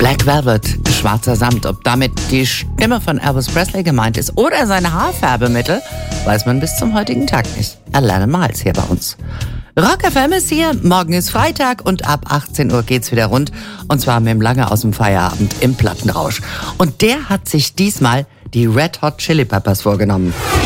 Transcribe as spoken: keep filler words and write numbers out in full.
Black Velvet, schwarzer Samt. Ob damit die Stimme von Elvis Presley gemeint ist oder seine Haarfärbemittel, weiß man bis zum heutigen Tag nicht. Alain Miles hier bei uns. Rock F M ist hier, morgen ist Freitag und ab achtzehn Uhr geht's wieder rund. Und zwar mit dem Lange aus dem Feierabend im Plattenrausch. Und der hat sich diesmal die Red Hot Chili Peppers vorgenommen.